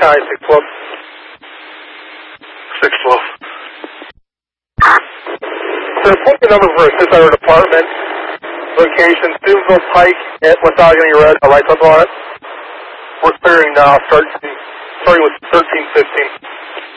Sky 612. 612. So put the number for assist our department. Location, Steubenville Pike at Westogany Road. A lights up on it. We're clearing now, starting with 1315.